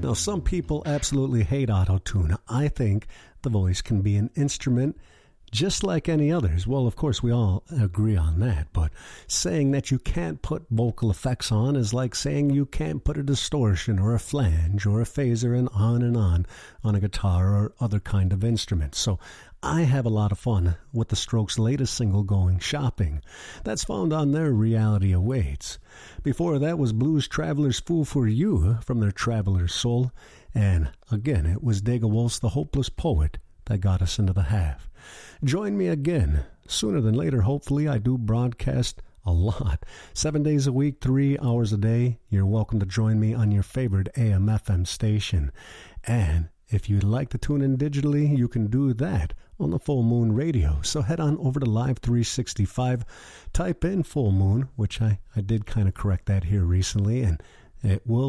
Now, some people absolutely hate auto-tune. I think the voice can be an instrument just like any others. Well, of course, we all agree on that, but saying that you can't put vocal effects on is like saying you can't put a distortion or a flange or a phaser and on a guitar or other kind of instrument. So I have a lot of fun with the Strokes' latest single, Going Shopping. That's found on their Reality Awaits. Before that was Blues Traveler's Fool for You from their Traveler's Soul. And again, it was Dega Wolf's The Hopeless Poet that got us into the half. Join me again. Sooner than later, hopefully. I do broadcast a lot. 7 days a week, 3 hours a day. You're welcome to join me on your favorite AM/FM station. And if you'd like to tune in digitally, you can do that on the Full Moon Radio. So head on over to Live 365, type in Full Moon, which I did kind of correct that here recently, and it will